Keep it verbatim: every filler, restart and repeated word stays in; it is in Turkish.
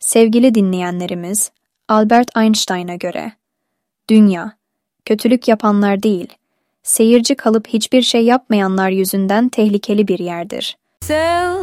Sevgili dinleyenlerimiz, Albert Einstein'a göre, dünya, kötülük yapanlar değil, seyirci kalıp hiçbir şey yapmayanlar yüzünden tehlikeli bir yerdir.